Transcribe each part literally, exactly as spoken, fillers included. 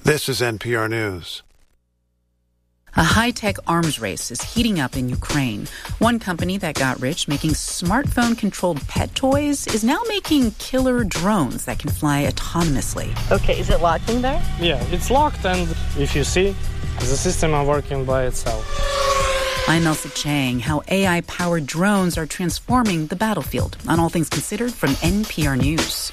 This is N P R News. A high-tech arms race is heating up in Ukraine. One company that got rich making smartphone-controlled pet toys is now making killer drones that can fly autonomously. Okay, is it locking there? Yeah, it's locked, and if you see, the system is working by itself. I'm Elsa Chang. How A I-powered drones are transforming the battlefield. On All Things Considered from N P R News.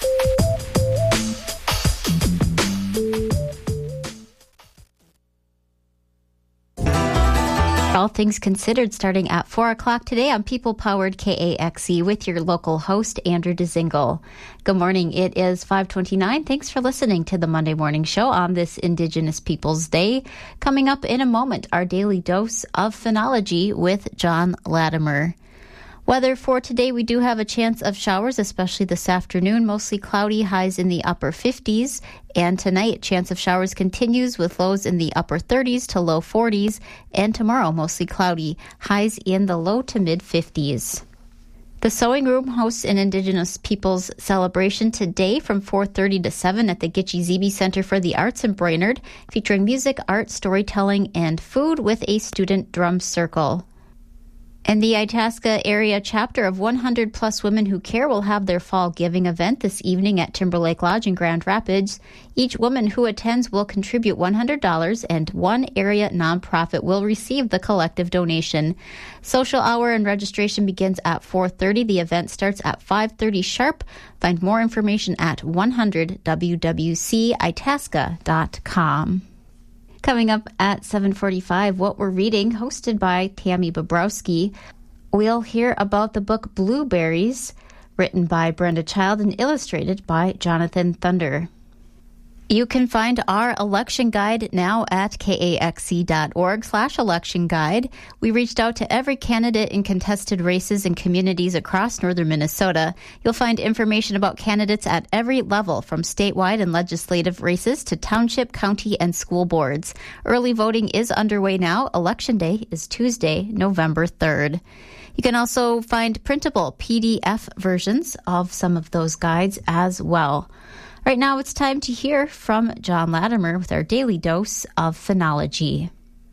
All Things Considered starting at four o'clock today on People-Powered K A X E with your local host, Andrew DeZingle. Good morning. It is five twenty-nine. Thanks for listening to the Monday Morning Show on this Indigenous Peoples Day. Coming up in a moment, our daily dose of phenology with John Latimer. Weather for today, we do have a chance of showers, especially this afternoon. Mostly cloudy, highs in the upper fifties. And tonight, chance of showers continues with lows in the upper thirties to low forties. And tomorrow, mostly cloudy, highs in the low to mid fifties. The Sewing Room hosts an Indigenous Peoples celebration today from four thirty to seven at the Gitche Zebe Center for the Arts in Brainerd, featuring music, art, storytelling, and food with a student drum circle. And the Itasca area chapter of one hundred plus Women Who Care will have their fall giving event this evening at Timberlake Lodge in Grand Rapids. Each woman who attends will contribute one hundred dollars, and one area nonprofit will receive the collective donation. Social hour and registration begins at four thirty. The event starts at five thirty sharp. Find more information at one hundred w w c itasca dot com. Coming up at seven forty-five, What We're Reading, hosted by Tammy Bobrowski. We'll hear about the book Blueberries, written by Brenda Child and illustrated by Jonathan Thunder. You can find our election guide now at kaxc.org slash election guide. We reached out to every candidate in contested races and communities across northern Minnesota. You'll find information about candidates at every level, from statewide and legislative races to township, county, and school boards. Early voting is underway now. Election day is Tuesday, November third. You can also find printable P D F versions of some of those guides as well. Right now, it's time to hear from John Latimer with our daily dose of phenology.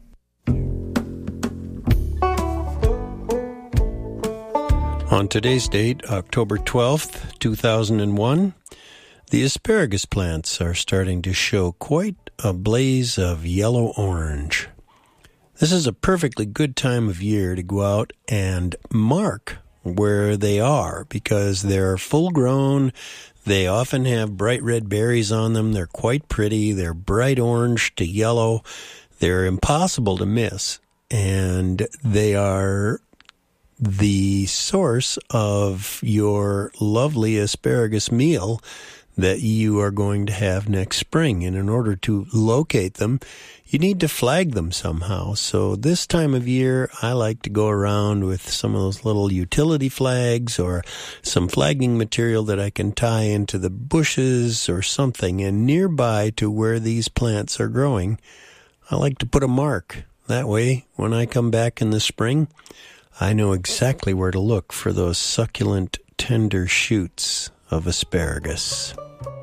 On today's date, October twelfth, two thousand one, the asparagus plants are starting to show quite a blaze of yellow-orange. This is a perfectly good time of year to go out and mark where they are because they're full-grown. They often have bright red berries on them. They're quite pretty. They're bright orange to yellow. They're impossible to miss. And they are the source of your lovely asparagus meal that you are going to have next spring. And in order to locate them, you need to flag them somehow. So this time of year, I like to go around with some of those little utility flags or some flagging material that I can tie into the bushes or something. And nearby to where these plants are growing, I like to put a mark. That way, when I come back in the spring, I know exactly where to look for those succulent, tender shoots of asparagus.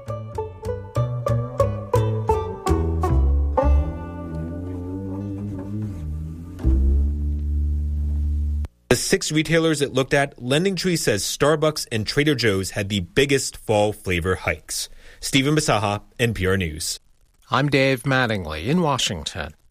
The six retailers it looked at, LendingTree says Starbucks and Trader Joe's had the biggest fall flavor hikes. Stephen Basaha, N P R News. I'm Dave Mattingly in Washington.